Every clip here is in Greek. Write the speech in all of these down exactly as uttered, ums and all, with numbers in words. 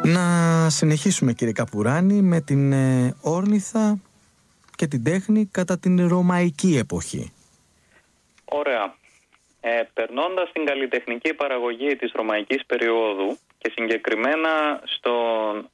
Να συνεχίσουμε, κύριε Καπουράνη, με την ε, όρνηθα και την τέχνη κατά την ρωμαϊκή εποχή. Ωραία. Ε, περνώντας την καλλιτεχνική παραγωγή της ρωμαϊκής περίοδου και συγκεκριμένα στον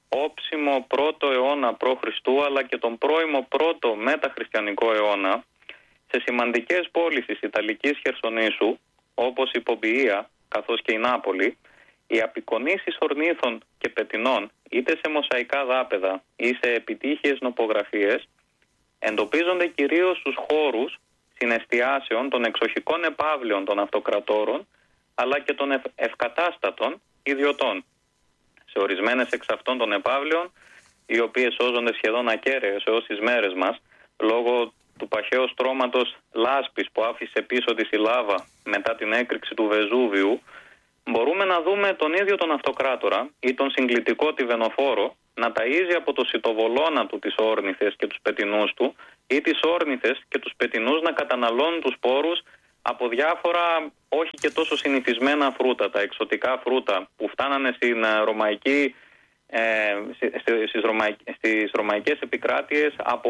όψιμο πρώτο αιώνα π.Χ. αλλά και τον πρώιμο πρώτο μεταχριστιανικό αιώνα, σε σημαντικές πόλεις της Ιταλικής Χερσονήσου, όπως η Πομπιεία καθώς και η Νάπολη, οι απεικονίσεις ορνήθων και πετεινών, είτε σε μοσαϊκά δάπεδα ή σε επιτύχειες νοπογραφίες, εντοπίζονται κυρίως στους χώρους συναισθιάσεων των εξοχικών επαύλεων των αυτοκρατόρων, αλλά και των ευ- ευκατάστατων ιδιωτών. Σε ορισμένες εξ αυτών των επαύλεων, οι οποίες σώζονται σχεδόν ακέραιες έως τις μέρες μας, λόγω του παχαίου στρώματος λάσπης που άφησε πίσω της η λάβα μετά την έκρηξη του Βεζούβιου, μπορούμε να δούμε τον ίδιο τον αυτοκράτορα ή τον συγκλητικό τη Βενοφόρο να ταΐζει από το σιτοβολώνα του τις όρνηθες και τους πετεινούς του, ή τις όρνηθες και τους πετεινούς να καταναλώνουν τους σπόρους από διάφορα όχι και τόσο συνηθισμένα φρούτα, τα εξωτικά φρούτα που φτάνανε στην ρωμαϊκή, ε, στις, ρωμαϊκ, στις ρωμαϊκές επικράτειες από,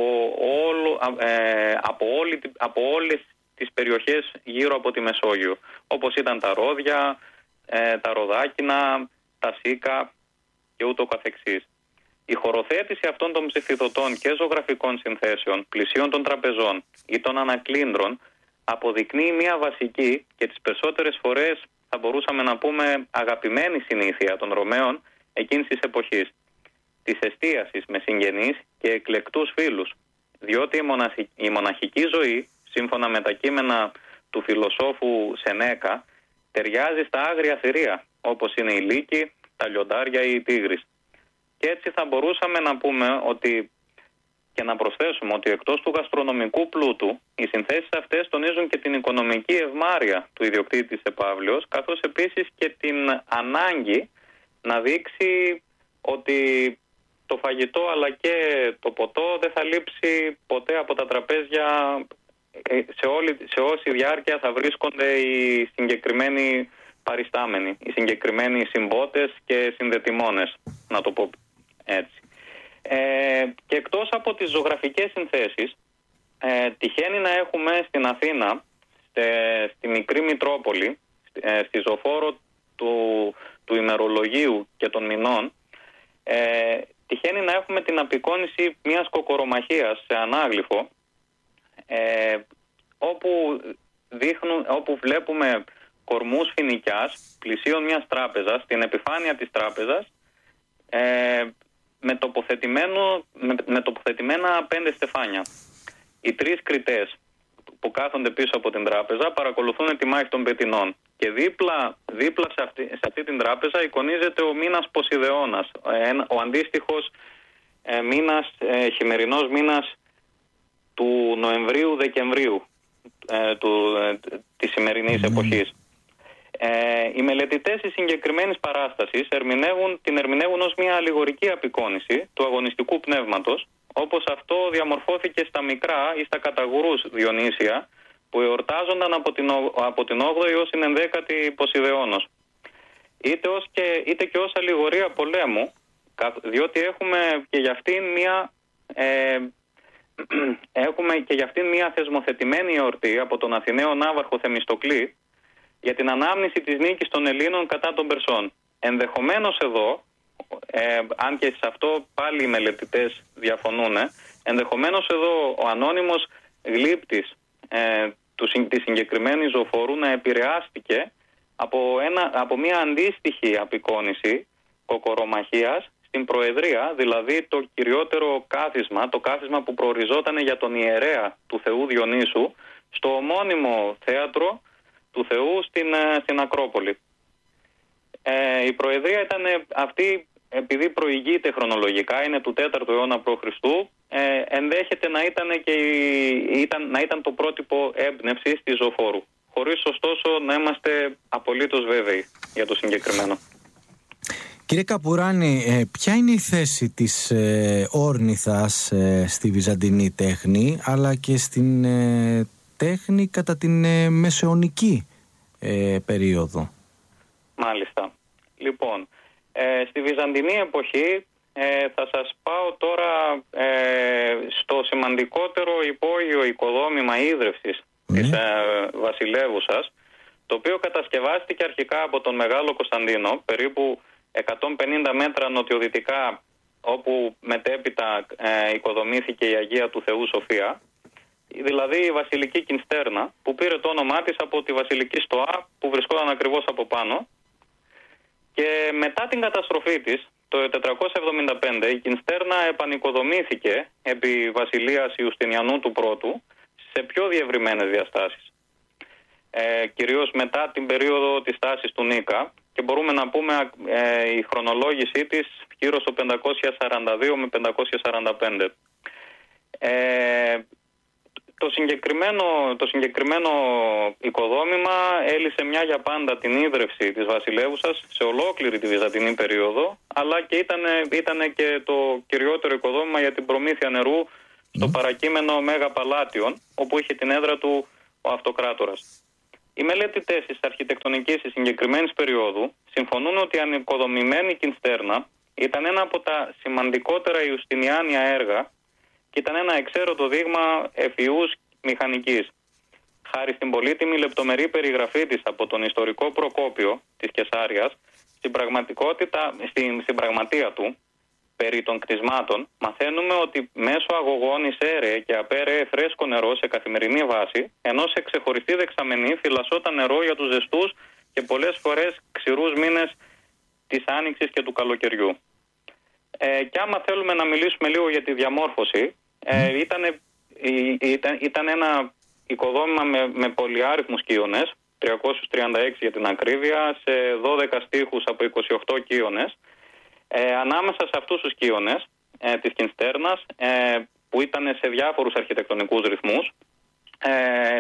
όλο, ε, από, όλη, από όλες τις περιοχές γύρω από τη Μεσόγειο, όπως ήταν τα ρόδια, ε, τα ροδάκινα, τα σίκα και ούτω καθεξής. Η χωροθέτηση αυτών των ψηφιδωτών και ζωγραφικών συνθέσεων πλησίων των τραπεζών ή των ανακλίνδρων αποδεικνύει μια βασική και τις περισσότερες φορές θα μπορούσαμε να πούμε αγαπημένη συνήθεια των Ρωμαίων εκείνης της εποχής, της εστίασης με συγγενείς και εκλεκτούς φίλους, διότι η, μοναχική, η μοναχική ζωή, σύμφωνα με τα κείμενα του φιλοσόφου Σενέκα, ταιριάζει στα άγρια θηρία, όπως είναι η λύκη, τα λιοντάρια ή η τίγρης. Και έτσι θα μπορούσαμε να πούμε ότι και να προσθέσουμε ότι εκτός του γαστρονομικού πλούτου, οι συνθέσεις αυτές τονίζουν και την οικονομική ευμάρεια του ιδιοκτήτη της επαύλεως, καθώς επίσης και την ανάγκη να δείξει ότι το φαγητό αλλά και το ποτό δεν θα λείψει ποτέ από τα τραπέζια σε, όλη, σε όση διάρκεια θα βρίσκονται οι συγκεκριμένοι παριστάμενοι, οι συγκεκριμένοι συμπότες και συνδετημόνες, να το πω έτσι. Ε, και εκτός από τις ζωγραφικές συνθέσεις, ε, τυχαίνει να έχουμε στην Αθήνα, στε, στη μικρή Μητρόπολη, ε, στη ζωφόρο του, του ημερολογίου και των μηνών, ε, τυχαίνει να έχουμε την απεικόνιση μιας κοκορομαχίας σε ανάγλυφο, ε, όπου, δείχνουν, όπου βλέπουμε κορμούς φοινικιάς πλησίων μιας τράπεζας, στην επιφάνεια της τράπεζας, ε, με, τοποθετημένο, με, με τοποθετημένα πέντε στεφάνια. Οι τρεις κριτές που κάθονται πίσω από την τράπεζα παρακολουθούν τη μάχη των πετεινών. Και δίπλα, δίπλα σε, αυτή, σε αυτή την τράπεζα εικονίζεται ο μήνας Ποσειδεώνας, ο αντίστοιχος ε, μήνας, ε, χειμερινός μήνας του Νοεμβρίου-Δεκεμβρίου ε, του, ε, της σημερινής mm. εποχής. Ε, οι μελετητές της συγκεκριμένης παράστασης ερμηνεύουν, την ερμηνεύουν ως μια αλληγορική απεικόνιση του αγωνιστικού πνεύματος, όπως αυτό διαμορφώθηκε στα μικρά ή στα καταγουρούς Διονύσια, που εορτάζονταν από την, από την όγδοη έως την ενδέκατη Ποσειδεώνος. Είτε, ως και, είτε και ως αλληγορία πολέμου, διότι έχουμε και για αυτήν μια, ε, έχουμε και για αυτήν μια θεσμοθετημένη εορτή από τον Αθηναίο ναύαρχο Θεμιστοκλή για την ανάμνηση της νίκης των Ελλήνων κατά των Περσών. Ενδεχομένως εδώ, ε, αν και σε αυτό πάλι οι μελετητές διαφωνούν, ενδεχομένως εδώ ο ανώνυμος γλύπτης ε, του, της συγκεκριμένης ζωφόρου να επηρεάστηκε από, ένα, από μια αντίστοιχη απεικόνιση κοκορομαχίας στην Προεδρία, δηλαδή το κυριότερο κάθισμα, το κάθισμα που προοριζόταν για τον ιερέα του Θεού Διονύσου, στο ομώνυμο θέατρο του Θεού στην, στην Ακρόπολη. Ε, η Προεδρία ήταν αυτή, επειδή προηγείται χρονολογικά, είναι του τέταρτου αιώνα προ Χριστού, ε, ενδέχεται να ήταν, και ήταν, να ήταν το πρότυπο έμπνευσης της ζωφόρου, χωρίς ωστόσο να είμαστε απολύτως βέβαιοι για το συγκεκριμένο. Κύριε Καπουράνη, ε, ποια είναι η θέση της ε, όρνηθας ε, στη βυζαντινή τέχνη, αλλά και στην ε, τέχνη κατά την ε, μεσαιωνική ε, περίοδο? Μάλιστα. Λοιπόν, Ε, στη Βυζαντινή εποχή ε, θα σας πάω τώρα ε, στο σημαντικότερο υπόγειο οικοδόμημα ίδρευσης mm. της ε, βασιλεύουσας, το οποίο κατασκευάστηκε αρχικά από τον Μεγάλο Κωνσταντίνο, περίπου εκατόν πενήντα μέτρα νοτιοδυτικά, όπου μετέπειτα ε, οικοδομήθηκε η Αγία του Θεού Σοφία, δηλαδή η Βασιλική Κινστέρνα, που πήρε το όνομά της από τη Βασιλική Στοά που βρισκόταν ακριβώς από πάνω. Και μετά την καταστροφή της, το τετρακόσια εβδομήντα πέντε, η Κινστέρνα επανοικοδομήθηκε επί βασιλείας Ιουστινιανού του Πρώτου σε πιο διευρυμένες διαστάσεις. Ε, κυρίως μετά την περίοδο της τάσης του Νίκα, και μπορούμε να πούμε ε, η χρονολόγησή της γύρω στο πεντακόσια σαράντα δύο με πεντακόσια σαράντα πέντε. Ε, το, συγκεκριμένο, το συγκεκριμένο οικοδόμημα έλυσε μια για πάντα την ίδρυυση της βασιλεύουσας σε ολόκληρη τη Βυζαντινή περίοδο, αλλά και ήταν, ήταν και το κυριότερο οικοδόμημα για την προμήθεια νερού στο παρακείμενο Μέγα Παλάτιον, όπου είχε την έδρα του ο Αυτοκράτορας. Οι μελετητές της αρχιτεκτονικής της συγκεκριμένης περίοδου συμφωνούν ότι η ανοικοδομημένη Κινστέρνα ήταν ένα από τα σημαντικότερα Ιουστινιάνια έργα και ήταν ένα εξαίρετο δείγμα ευφυούς μηχανικής. Χάρη στην πολύτιμη λεπτομερή περιγραφή της από τον ιστορικό Προκόπιο της Κεσάριας, στην πραγματικότητα, στην, στην πραγματεία του περί των κτισμάτων, μαθαίνουμε ότι μέσω αγωγών εισέρεε και απέρεε φρέσκο νερό σε καθημερινή βάση, ενώ σε ξεχωριστή δεξαμενή φυλασσόταν νερό για τους ζεστούς και πολλές φορές ξηρούς μήνες της άνοιξης και του καλοκαιριού. Ε, και άμα θέλουμε να μιλήσουμε λίγο για τη διαμόρφωση, ε, ήταν, ήταν, ήταν ένα οικοδόμημα με, με πολυάριθμους κύονες, τριακόσιους τριάντα έξι για την ακρίβεια, σε δώδεκα στίχους από είκοσι οκτώ κύονες. Ε, ανάμεσα σε αυτούς τους κύονες ε, της Κινστέρνας, ε, που ήταν σε διάφορους αρχιτεκτονικούς ρυθμούς, ε,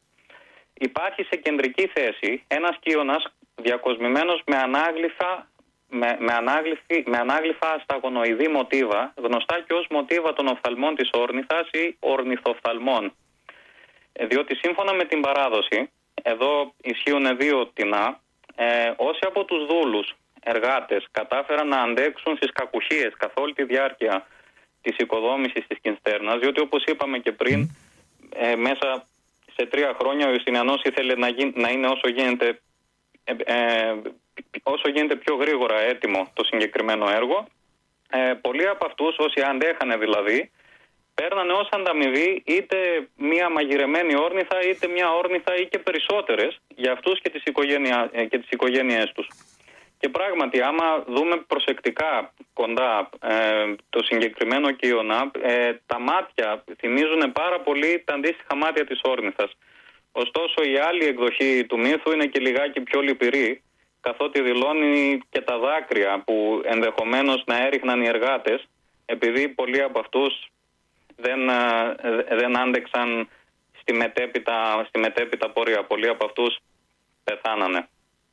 υπάρχει σε κεντρική θέση ένας κύονας διακοσμημένος με ανάγλυφα, με, με, ανάγλυφη, με ανάγλυφα σταγονοειδή μοτίβα, γνωστά και ως μοτίβα των οφθαλμών της όρνηθας ή ορνηθοφθαλμών. Ε, διότι σύμφωνα με την παράδοση, εδώ ισχύουν δύο τεινά, ε, όσοι από τους δούλους εργάτες κατάφεραν να αντέξουν στις κακουχίες καθ' όλη τη διάρκεια της οικοδόμησης της Κινστέρνας, διότι όπως είπαμε και πριν, ε, μέσα σε τρία χρόνια ο Ιουστινιανός ήθελε να, γι, να είναι όσο γίνεται, ε, ε, όσο γίνεται πιο γρήγορα έτοιμο το συγκεκριμένο έργο. Ε, πολλοί από αυτούς, όσοι αντέχανε δηλαδή, παίρνανε ως ανταμοιβή είτε μία μαγειρεμένη όρνηθα, είτε μία όρνηθα ή και περισσότερες για αυτούς και τις, οικογένεια, και τις οικογένειές τους. Και πράγματι, άμα δούμε προσεκτικά κοντά ε, το συγκεκριμένο κύωνα, ε, τα μάτια θυμίζουν πάρα πολύ τα αντίστοιχα μάτια της όρνηθας. Ωστόσο, η άλλη εκδοχή του μύθου είναι και λιγάκι πιο λυπηρή, καθότι δηλώνει και τα δάκρυα που ενδεχομένως να έριχναν οι εργάτες, επειδή πολλοί από αυτούς δεν, ε, δεν άντεξαν στη μετέπειτα, στη μετέπειτα πορεία. Πολλοί από αυτούς πεθάνανε.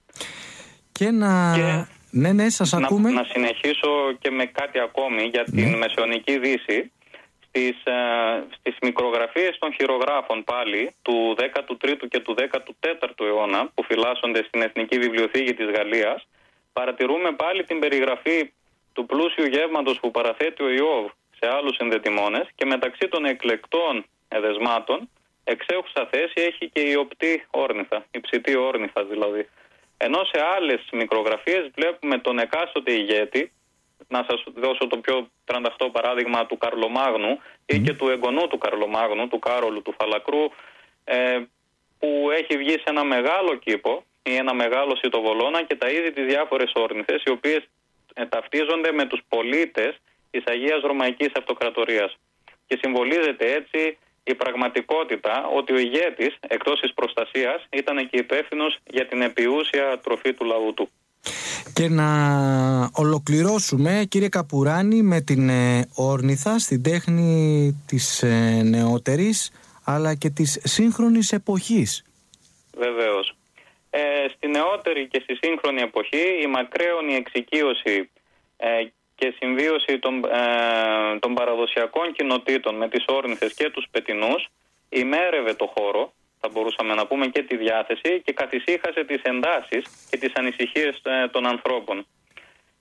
Και να... Και ναι, ναι, σας να, ακούμε. Να συνεχίσω και με κάτι ακόμη για την ναι. Μεσαιωνική Δύση. Στις, ε, στις μικρογραφίες των χειρογράφων πάλι του δέκατου τρίτου και του δέκατου τέταρτου αιώνα, που φυλάσσονται στην Εθνική Βιβλιοθήκη της Γαλλίας, παρατηρούμε πάλι την περιγραφή του πλούσιου γεύματος που παραθέτει ο Ιώβ σε άλλους συνδετημόνες, και μεταξύ των εκλεκτών εδεσμάτων εξέχουσα θέση έχει και η οπτή όρνηθα, η ψητή όρνηθα δηλαδή. Ενώ σε άλλες μικρογραφίες βλέπουμε τον εκάστοτε ηγέτη, να σας δώσω το πιο τρανταχτό παράδειγμα του Καρλομάγνου ή και του εγγονού του Καρλομάγνου, του Κάρολου του Φαλακρού, ε, που έχει βγει σε ένα μεγάλο κήπο ή ένα μεγάλο σιτοβολώνα και τα είδη τις διάφορες όρνηθες, οι οποίες ε, ταυτίζονται με τους πολίτες της Αγίας Ρωμαϊκής Αυτοκρατορίας. Και συμβολίζεται έτσι η πραγματικότητα ότι ο ηγέτης, εκτός της προστασίας, ήταν και υπεύθυνος για την επιούσια τροφή του λαού του. Και να ολοκληρώσουμε, κύριε Καπουράνη, με την ε, όρνηθα στην τέχνη της ε, νεότερης αλλά και της σύγχρονης εποχής. Βεβαίως. Ε, στη νεότερη και στη σύγχρονη εποχή η μακραίωνη εξοικείωση ε, και συμβίωση των, ε, των παραδοσιακών κοινοτήτων με τις όρνηθες και τους πετεινούς ημέρευε το χώρο, θα μπορούσαμε να πούμε, και τη διάθεση, και καθησύχασε τις εντάσεις και τις ανησυχίες ε, των ανθρώπων.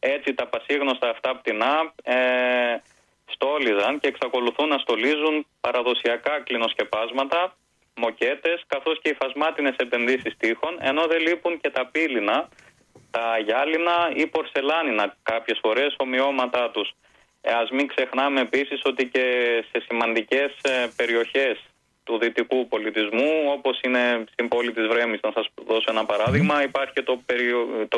Έτσι τα πασίγνωστα αυτά πτηνά ε, στόλιζαν και εξακολουθούν να στολίζουν παραδοσιακά κλινοσκεπάσματα, μοκέτες, καθώς και υφασμάτινες επενδύσεις τείχων, ενώ δεν λείπουν και τα πύληνα, τα γυάλινα ή πορσελάνινα κάποιες φορές ομοιώματά τους. Ε, ας μην ξεχνάμε επίσης ότι και σε σημαντικές ε, περιοχές του δυτικού πολιτισμού, όπως είναι στην πόλη της Βρέμης, να σας δώσω ένα παράδειγμα, υπάρχει και το, περιο, το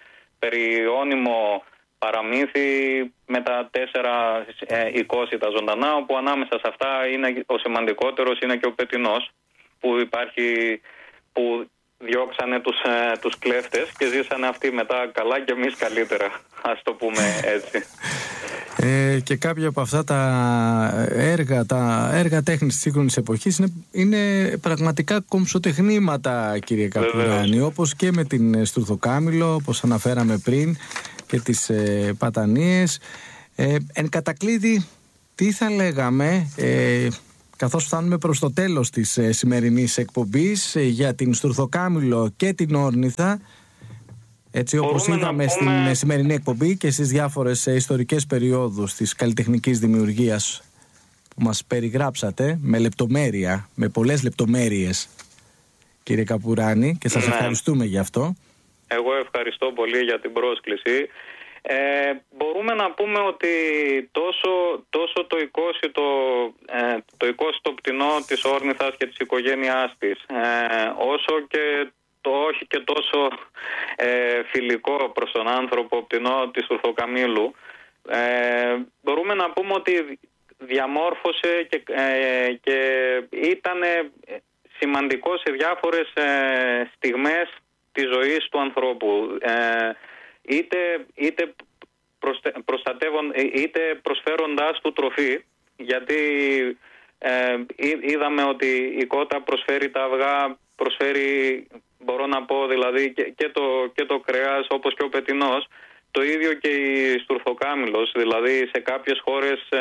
περιώνυμο παραμύθι με τα τέσσερα ε, οικόσιτα ζωντανά, όπου ανάμεσα σε αυτά είναι, ο σημαντικότερος είναι και ο πετεινός, που υπάρχει, που διώξανε τους, ε, τους κλέφτες και ζήσανε αυτοί μετά καλά και εμείς καλύτερα, ας το πούμε έτσι. Ε, και κάποια από αυτά τα έργα, τα έργα τέχνης της σύγχρονης εποχής είναι, είναι πραγματικά κομψοτεχνήματα, κύριε Καπουράνη, όπως και με την Στουρθοκάμηλο, όπως αναφέραμε πριν, και τις ε, Πατανίες. Ε, εν κατακλείδη, τι θα λέγαμε, ε, καθώς φτάνουμε προς το τέλος της ε, σημερινής εκπομπής, ε, για την Στουρθοκάμηλο και την Όρνηθα, έτσι όπως Μπορούμε είδαμε πούμε... στην σημερινή εκπομπή και στις διάφορες ε, ιστορικές περιόδους της καλλιτεχνικής δημιουργίας που μας περιγράψατε με λεπτομέρεια, με πολλές λεπτομέρειες, κύριε Καπουράνη, και σας ναι. ευχαριστούμε γι' αυτό. Εγώ ευχαριστώ πολύ για την πρόσκληση. Ε, μπορούμε να πούμε ότι τόσο, τόσο το οικόσιτο, ε, το οικόσιτο πτηνό της Όρνηθας και της οικογένειάς της, ε, όσο και το όχι και τόσο ε, φιλικό προς τον άνθρωπο πτηνό της Στουρθοκαμήλου, ε, μπορούμε να πούμε ότι διαμόρφωσε και, ε, και ήταν σημαντικό σε διάφορες ε, στιγμές της ζωής του ανθρώπου, ε, είτε, είτε, προστε, προστατεύον, είτε προσφέροντάς του τροφή, γιατί ε, είδαμε ότι η κότα προσφέρει τα αυγά, προσφέρει, μπορώ να πω δηλαδή, και, και, το, και το κρέας, όπως και ο πετεινός. Το ίδιο και η Στουρθοκάμηλος, δηλαδή σε κάποιες χώρες ε,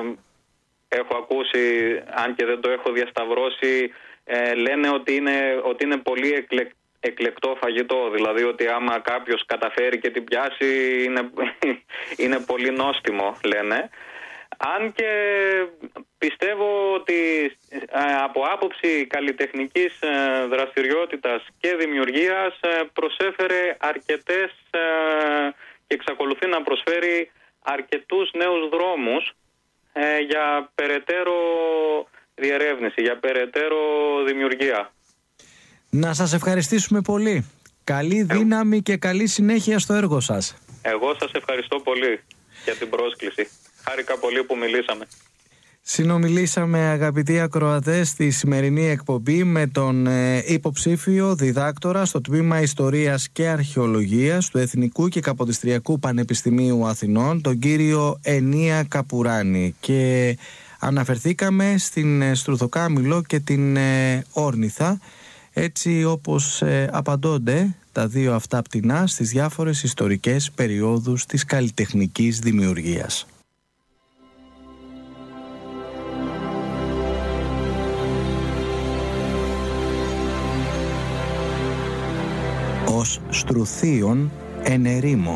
έχω ακούσει, αν και δεν το έχω διασταυρώσει, ε, λένε ότι είναι, ότι είναι πολύ εκλεκτικό εκλεκτό φαγητό, δηλαδή ότι άμα κάποιος καταφέρει και την πιάσει είναι, είναι πολύ νόστιμο, λένε. Αν και πιστεύω ότι από άποψη καλλιτεχνικής δραστηριότητας και δημιουργίας προσέφερε αρκετές και εξακολουθεί να προσφέρει αρκετούς νέους δρόμους για περαιτέρω διερεύνηση, για περαιτέρω δημιουργία. Να σας ευχαριστήσουμε πολύ. Καλή δύναμη ε... και καλή συνέχεια στο έργο σας. Εγώ σας ευχαριστώ πολύ για την πρόσκληση. Χάρηκα πολύ που μιλήσαμε. Συνομιλήσαμε, αγαπητοί ακροατές, στη σημερινή εκπομπή με τον ε, υποψήφιο διδάκτορα στο τμήμα Ιστορίας και Αρχαιολογίας του Εθνικού και Καποδιστριακού Πανεπιστημίου Αθηνών, τον κύριο Ενία Καπουράνη, και αναφερθήκαμε στην ε, Στουρθοκάμηλο και την ε, Όρνηθα, έτσι όπως ε, απαντώνται τα δύο αυτά πτηνά στις διάφορες ιστορικές περιόδους της καλλιτεχνικής δημιουργίας. Ως στρουθίον εν ερήμο.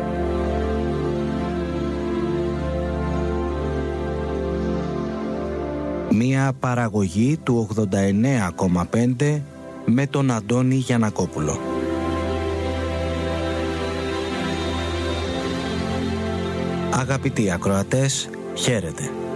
Μία παραγωγή του ογδόντα εννέα κόμμα πέντε με τον Αντώνη Γιαννακόπουλο. Αγαπητοί ακροατές, χαίρετε.